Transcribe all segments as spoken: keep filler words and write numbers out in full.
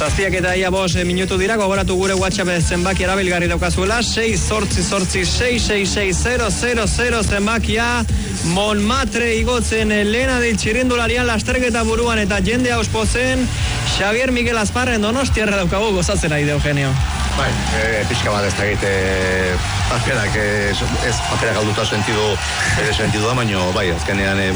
Zazpiak eta ia bos minutu dira, gogoratu gure WhatsApp zenbaki erabilgarri daukazuela, sei zortzi zortzi sei sei sei zero zero zero zenbakia, Montmartre igotzen lehena dit txirrindularian lasterketa buruan eta jende auspozen, Xavier Miguel Azparren Donostiarra daukagu gozatzen ari de Eugenio. Bai, e, pixka bat ez da egite paperak, ez paperak alduta sentidu, ere sentidu da, baina bai, azkenean e,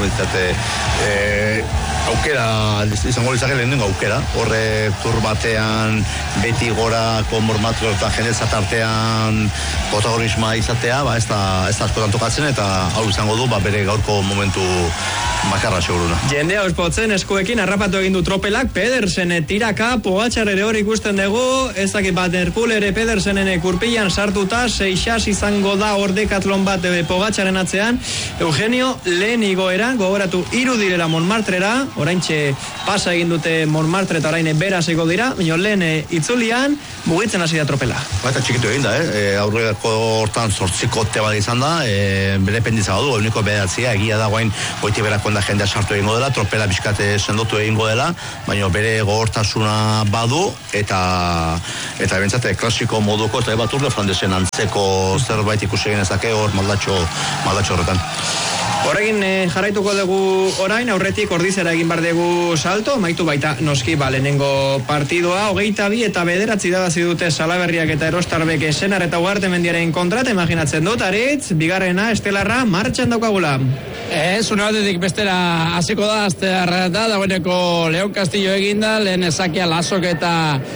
e, aukera, izango lizake lehenengo aukera, horre tur batean beti gorako Montmartre eta jenetza tartean protagonismoa izatea, ba, ez da, ez da askotan tokatzen eta hau izango du, ba, bere gaurko momentu bakarra seguruna. Jendea ospotzen eskuekin harrapatu egin du tropelak, Pedersen tiraka, Pogačar ere hori ikusten dugu, ezakit bat Erpul ere Pedersenen kurpilan sartuta, seixas izango da ordekatlon bat Pogačaren atzean, Eugenio lehen igoera, gogoratu hiru direla Montmartrera, oraintxe pasa egin dute Montmartre eta orain berazeko dira, baina lehen itzulian mugitzen hasi da tropela. Baita txikitu egin da, eh? E, aurreko hortan zortzikote bat izan da, e, bere pendiza du, eguneko bedatzia, egia da guain goiti berakon da jendea sartu egingo dela, tropela bizkate sendotu egingo dela, baina bere gogortasuna badu, eta eta bentsate klasiko moduko, eta bat urle Flandesen antzeko zerbait ikusi egin ezake hor maldatxo, maldatxo horretan. Horregin eh, jarraituko dugu orain, aurretik ordizera egin bar dugu salto, maitu baita noski ba, lehenengo partidua, hogeita bi eta bederatzi irabazi dute Salaberriak eta Erostarbek Senar eta Ugarte Mendiaren kontrat, imaginatzen dut, Aritz, bigarrena, Estelarra, martxan daukagula. Ez, une batetik bestera hasiko da, aztear da, dagoeneko Leon Castillo eginda, lehen ezakia Lasok eta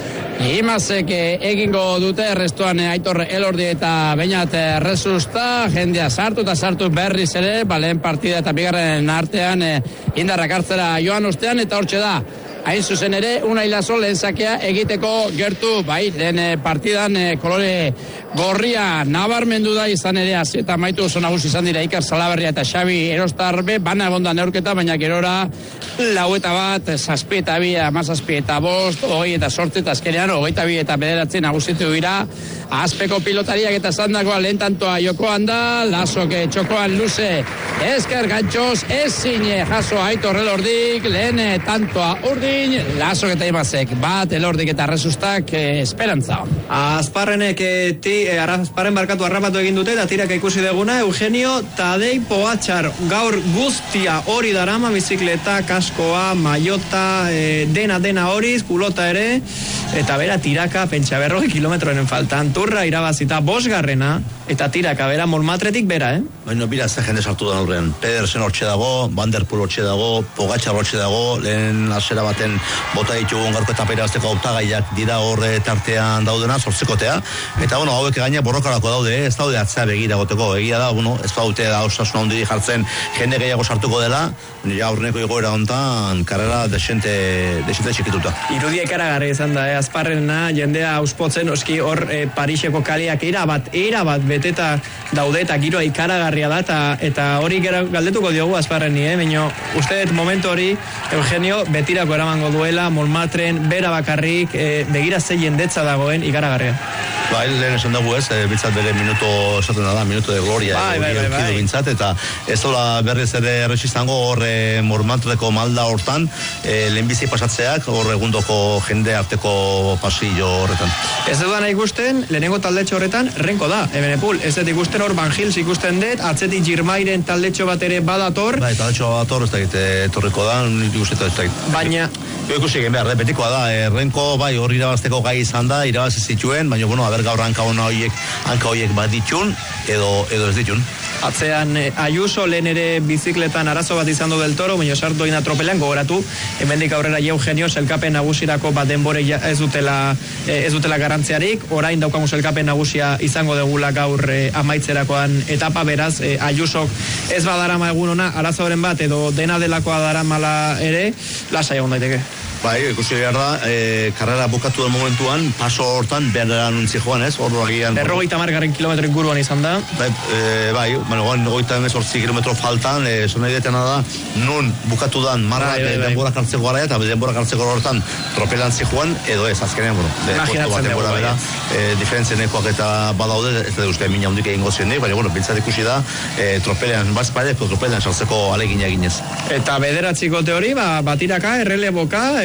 Imazek egingo dute, restuan Aitor Elordi eta Beñat Resusta, jendea sartu eta sartu berriz ere, ba, lehen partida eta bigarren artean indarrak hartzera joan ustean, eta hortxe da, hain zuzen ere, Unai Laso lehen zakea egiteko gertu, bai, lehen partidan kolore gorria nabarmendu da izan ere, hasi eta maitu oso nagusi izan dira Iker Salaberria eta Xabi Erostarbe, bana egonda neurketa, baina gerora lau eta bat, zazpi eta bi, amazazpi eta bost, hogei eta sortzi eta azkenean, hogeita bi eta bederatzi nagusitu dira, azpeko pilotariak eta zandakoa lehen tantoa jokoan da, Lasok txokoan luze, esker gantxoz, ez zine jaso Aitor Elordik, lehen tantoa urdin, Lasok eta Imazek, bat Elordik eta Resustak eh, esperantza. Azparrenek eh, ti, eh, Azparren barkatu harrapatu egin dute, eta tiraka ikusi deguna, Eugenio Tadei Pogačar, gaur guztia hori darama, bizikleta, kaskoa, maiota, eh, dena dena horiz, kulota ere, eta bera tiraka, pentsa berrogi kilometroen faltan, turra irabazita bosgarrena, eta tiraka, bera Montmartretik bera, eh? Baina, bira, ez da jende sartu da horrean. Pedersen hortxe dago, Van der Poel hortxe dago, Pogačar hortxe dago, lehen asera baten bota ditugun gaurko etapera bazteko hautagaiak dira horre tartean daudena, zortzikotea, eta, bueno, hauek gaina borrokarako daude, ez daude atzea begira goteko, egia da, bueno, ez daute da osasuna ondiri jartzen jende gehiago sartuko dela, ja aurreneko igoera hontan, karrera desente, desente txikituta. Irudia ikaragarri izan da, eh? Azparrena, jendea auspotzen, oski hor eh, Pariseko kaleak erabat, erabat beteta daude, eta giroa ikaragarria da, eta, eta hori galdetuko diogu Azparreni, eh? Baina uste dut momentu hori, Eugenio, betirako eramango duela, Montmartren, bera bakarrik, eh, begira ze jendetza dagoen ikaragarria. Ba, lehen esan dugu ez, e, bintzat bere minuto esaten da, minuto de gloria, bai, bai, bai, bai. Bintzat, eta ez dola berriz ere errexizango horre Montmartreko malda hortan, e, lehenbizi pasatzeak, horre egundoko jende arteko pasillo horretan. Ez dudan ikusten, lehenengo taldetxo horretan, renko da, Ebenepul, ez dut ikusten hor, Van Gils ikusten dut, atzetik Girmairen taldetxo bat ere badator. Bai, taldetxo badator, ez da egite, torriko da, ikusten ez da egite. Baina... Jo ikusi egin behar, betikoa da, e, renko, bai, hor irabazteko gai izan da, irabazi zituen, baina, bueno, aber gaur hanka hona horiek, hanka horiek bat ditun, edo, edo ez ditun. Atzean eh, Ayuso lehen ere bizikletan arazo bat izan du del Toro, baina sartu egin da tropelean, gogoratu, hemendik aurrera Eugenio selkapen nagusirako bat denbore ez dutela, eh, ez dutela garrantziarik, orain daukagu selkapen nagusia izango degula gaur eh, amaitzerakoan etapa, beraz, eh, Ayusok ez badarama egun ona, arazoren bat edo dena delakoa daramala ere, lasai egon daiteke. Bai, ikusi behar da, e, karrera bukatu den momentuan, paso hortan, behar nuntzi joan, ez? Horro agian... Berrogeita margarren kilometro inguruan izan da. Bai, e, bai, bueno, goan, goita emezortzi kilometro faltan, e, zona idetena da, nun bukatu dan, marra, bai, bai, bai. denbora kartzeko gara, eta denbora kartzeko hortan, tropelan zijoan, edo ez, azkenean, bueno, de, imaginatzen dugu, bera, e, diferentzenekoak eta badaude, ez da uste, mina hundik egingo ziren, baina, bueno, bintzat ikusi da, e, tropelean, bazpaide, tropelean sartzeko alegina eginez. Eta bederatziko teori, ba, batiraka, erreleboka,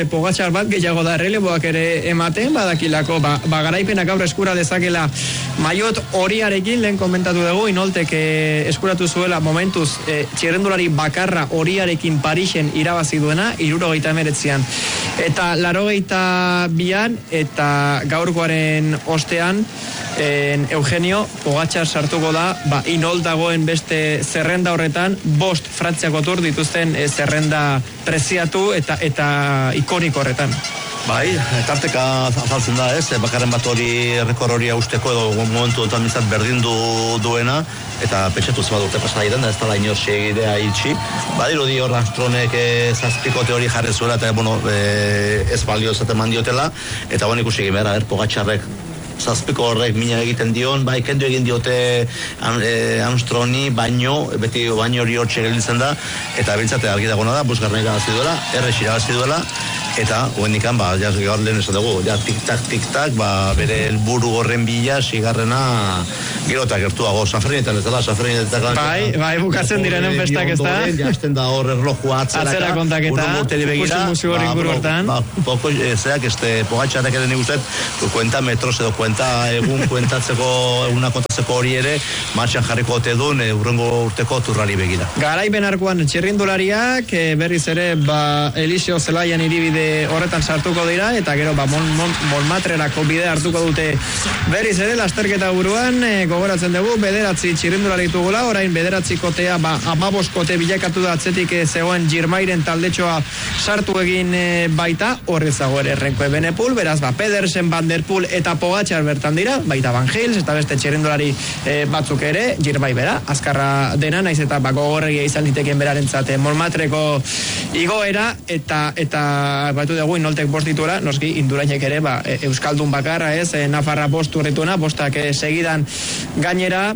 Pogačar bat gehiago da erreleboak ere ematen, badakilako, ba, ba garaipenak gaur eskura dezakela maiot horiarekin, lehen komentatu dugu, Inoltek eh, eskuratu zuela momentuz eh, txirrendulari bakarra horiarekin Parisen irabazi duena, hirurogeita emeretzian. Eta larogeita bian, eta gaurkoaren ostean, en Eugenio Pogačar sartuko da, ba, Inolt dagoen beste zerrenda horretan, bost Frantziako Tour dituzten e, zerrenda preziatu eta eta ikoniko horretan. Bai, tarteka azaltzen da, ez, bakarren bat hori rekor hori usteko edo momentu enten bizat berdin du duena, eta pentsatu zema dute pasada iren, da ez da laino segidea itxi. Badiru di hor Armstronek e, zazpikote hori jarri zuela, eta bueno, e, ez balio zaten mandiotela, eta bon ikusi egin behar, a ber, Pogačarrek zazpiko horrek mina egiten dion, bai, kendu egin diote Armstrongi, baino, beti baino hori hor txegelitzen da, eta bintzate argi dagona da, busgarren irabazi duela, errex irabazi duela, eta huendikan, ba, ja, gaur lehen ez dugu, ja, tik-tak, tik-tak, ba, bere helburu horren bila, sigarrena, gero eta gertuago, Sanferminetan ez dela, Sanferminetan... Bai, bai, bukatzen direnen festak ez da. Jazten da hor erlojua atzeraka. Atzera kontaketa, begira, musu hori inguru hortan. Ba, poko, zeak, este, Pogačarrek ere nik ustet, kuenta metros edo kuenta egun kuentatzeko, eguna kontatzeko hori ere, martxan jarriko ote duen, urrengo urteko turrari begira. Garaipen arkuan txirrindulariak, berriz ere, ba, Eliseo Zelaian iribide horretan sartuko dira, eta gero ba, mon, mon, Monmatrerako bide hartuko dute berriz ere, lasterketa buruan, e, gogoratzen dugu, bederatzi txirrindulari dugula, orain bederatzi kotea, ba, amabos kote bilakatu da atzetik e, zegoen Girmairen taldetxoa sartu egin e, baita, horrezago ere Renko Ebenepul, beraz, ba, Pedersen, Van der Poel eta Pogačar bertan dira, baita Van Gils, eta beste txirrindulari e, batzuk ere, Girmai bera, azkarra dena, naiz eta ba, gogorregia izan liteken berarentzat Monmatreko igoera, eta, eta batu dugu Inoltek bost dituela, noski Indurainek ere ba, Euskaldun bakarra ez, e, Nafarra bost urrituna, bostak e, segidan gainera,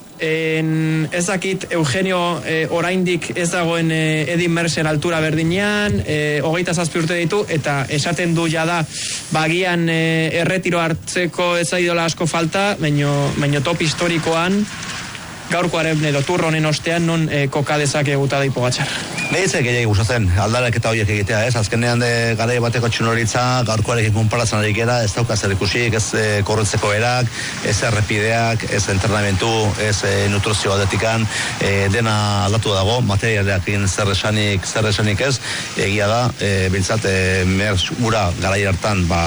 en, ezakit Eugenio e, oraindik ez dagoen e, Edin Merckxen altura berdinean, e, hogeita zazpi urte ditu, eta esaten du jada bagian e, erretiro hartzeko ez zaidola asko falta, baino top historikoan gaurkoaren edo turronen ostean non e, koka dezake guta da Pogačar. Nehitzek gehiagik gustatzen, aldarak eta horiek egitea, ez? Azkenean de garai bateko txunoritza, gaurkoarekin konparatzen ari gera, ez dauka zer ikusik, ez e, korretzeko erak, ez errepideak, ez entrenamentu, ez e, nutrizio aldetikan, e, dena aldatu dago, materialeakin zer esanik, zer esanik ez, egia da, e, bintzat, e, Merckx ura garai hartan, ba,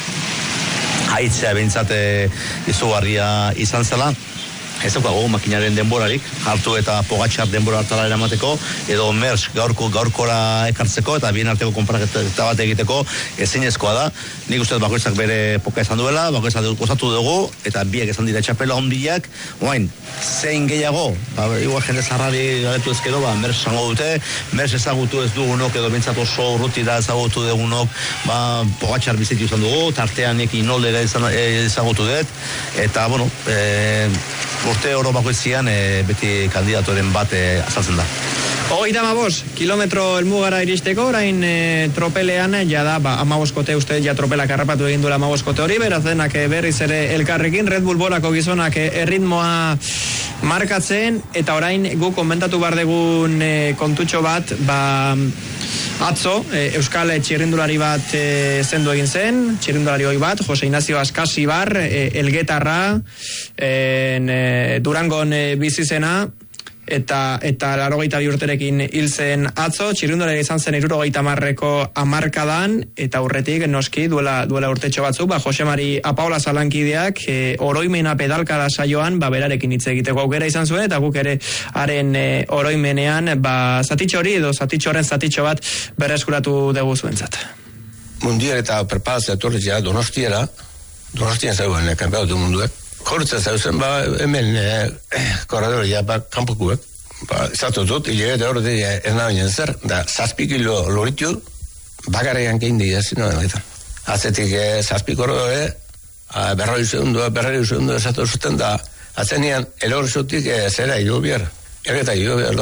haitzea bintzat e, izugarria izan zela, ez daukago makinaren denborarik, hartu eta Pogačar denbora hartala eramateko, edo Merckx gaurko gaurkora ekartzeko, eta bien arteko konparaketa bat egiteko ezinezkoa da. Nik uste bakoitzak bere poka izan duela, bakoitzak gozatu dugu, eta biek izan dira txapela ondiak, oain, zein gehiago, ba, igual jende zarrari galetu ezkero, ba, Merckx zango dute, Merckx ezagutu ez dugunok, edo bintzat oso urrutira ezagutu dugunok, ba, Pogačar bizitu izan dugu, tartean eki Inoldera ezagutu dut, eta, bueno, e, urte oro bakoitzian e, beti kandidatoren bat e, azaltzen da. Hogeita amabos, kilometro elmugara iristeko, orain e, tropelean, ja da, ba, amaboskote uste, ja tropelak harrapatu egin duela amaboskote hori, beraz denak e, berriz ere elkarrekin, Red Bull bolako gizonak e, erritmoa markatzen, eta orain gu komentatu bar degun e, kontutxo bat, ba, atzo, e, Euskal txirrindulari bat e, zendu egin zen, txirrindulari hoi bat, Jose Ignacio Askasibar, e, Elgetarra, e, e, Durangon e, bizizena, eta eta laurogeita bi urterekin hil zen atzo, txirrindulari izan zen hirurogeita hamarreko hamarkadan, eta aurretik noski duela duela urtetxo batzuk, ba Jose Mari Apaola Zalankideak e, oroimena pedalkada saioan, ba berarekin hitz egiteko aukera izan zuen, eta guk ere haren e, oroimenean, ba zatitxo hori edo zatitxo horren zatitxo bat berreskuratu dugu zuentzat. Mundial eta preparazioa etorritzea Donostiara, Donostian zegoen kanpeotu munduek. Kortza zauzen, ba, hemen eh, korredoria, ba, kanpokuek, ba, zatutut, hilabete horreti ez nabinen zer, da, zazpi kilo loritu, bakarrean kein dira, zino, eta. Atzetik eh, zazpi korredore, berroi segundua, berroi segundua esatu zuten, da, atzenian, elorrizotik eh, zera hilo bier, ergeta hilo bier,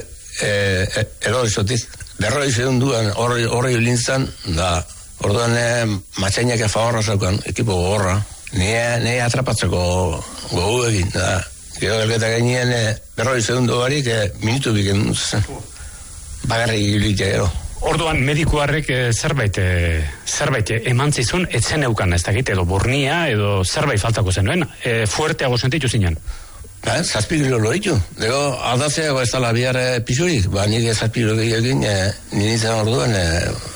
elorrizotik, berroi segunduan horri lintzan, da, orduan eh, matxainak favorra zaukan, ekipo gogorra, Nia, nia atrapatzeko gogu egin, da. Gero elgeta gainean e, berroi segundu barik e, minutu biken zen. Bagarrik iluitea gero. Orduan medikuarrek eh, zerbait eh, zerbait eman zizun etzen eukan ez dakit edo burnia edo zerbait faltako zenuen, eh, fuerteago sentitu zinen. Ba, zazpi kilo loritu. Dego, aldatzeago ez dala bihar pisurik, ba, nire zazpi kilo egin, e, nire orduan, e,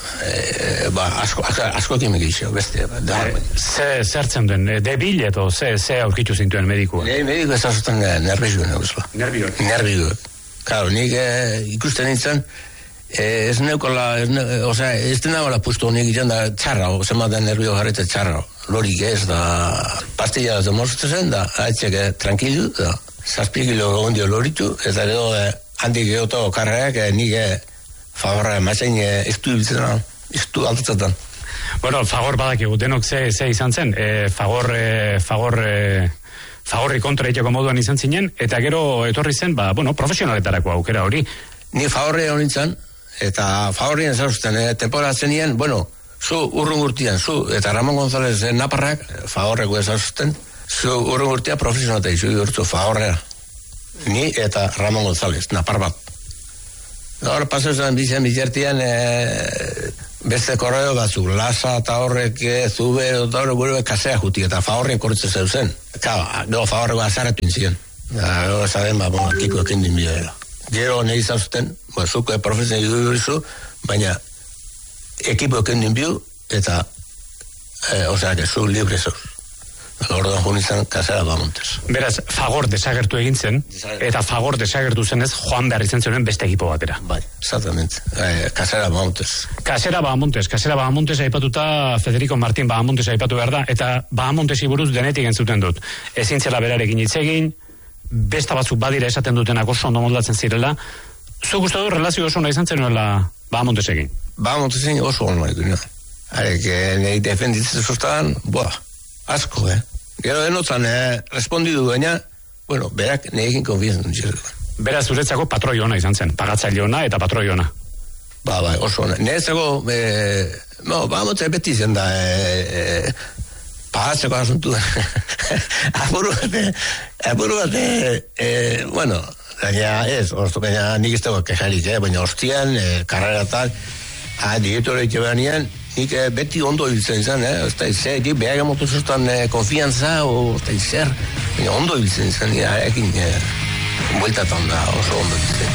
e, ba, asko, asko, asko kemik izio, beste. Ba, da, E, ze, zertzen duen, e, debil edo ze, ze aurkitu zintuen medikua? Nire mediku ez azuten nervizuen, eguzko. Nervioak. Nervioak. Claro, nik e, ikusten nintzen, e, ez neukola, ez, ne, osea, ez denagoela puesto nik izan da txarra, zema da nervio jarrete txarra. Lorik ez da pastilla da demostratzen da, haitzeke tranquilu, da zazpi kilo ondio loritu, eta edo eh, handik egoto karreak eh, nik eh, favorra emazen eh, estu ibiltzen, estu altatzetan. Bueno, fagor badakigu, denok ze, ze izan zen, e, fagor, e, fagor, e, fagorri kontra egiteko moduan izan zinen, eta gero etorri zen, ba, bueno, profesionaletarako aukera hori. Ni favorre honintzen, eta favorrien zauzten, eh, temporada zenien, bueno, zu urrun urtian, zu, eta Ramon González eh, Naparrak, favorreko ezazuten, zu urrun urtia profesionata izu urtu favorrea. Ni eta Ramon González, Napar bat. Gaur pasozen bizen bizertian e, beste korreo batzu, Lasa eta horrek e, zube, eta horrek gure kasea juti, eta favorren korritzen zeuzen. Kau, gero favorreko azarretu inzien. Gero zaden, ba, bueno, kiko ekin din bidea. Gero nahi zazuten, ba, zuko e profesional izu, baina ekipo ekin din biu, eta, e, osea, que zu libre zauz. Orduan joan izan kasera Bahamontes. Beraz, fagor desagertu egin zen, eta fagor desagertu zenez joan behar izan zuen beste ekipo batera. Bai, exactamente. Eh, kasera Bahamontes. Kasera Bahamontes, kasera Bahamontes aipatuta Federico Martín Bahamontes aipatu behar da, eta Bahamontesi buruz denetik entzuten dut. Ezin zela berarekin hitz egin, besta batzuk badira esaten dutenak oso ondo moldatzen zirela. Zuk uste du relazio oso nahi izan zenuela Bahamontesekin? Bahamontesekin oso ondo nahi duen. Arek, nahi defenditzen zuztan, boa, asko, eh? Gero denotan, eh, respondidu baina, bueno, berak neekin konfientzen dut. Beraz, zuretzako patroi ona izan zen, pagatzaile ona eta patroi ona. Ba, ba, oso ona. Neretzako, eh, no, Bahamontes beti zen da, eh, eh, pagatzeko asuntu. apuru bate, apuru bate, eh, bueno, baina ez, orto, baina nik ez dago kejarik, eh, baina hostian, eh, karreratak, ah, direktore itxebanean, nik eh, beti ondo ibiltzen izan, eh? Ez da izer, nik behar gamotu zuztan eh, konfianza, o ez da izer, baina ondo ibiltzen izan, ja, ekin, eh, bueltatan da oso ondo ibiltzen.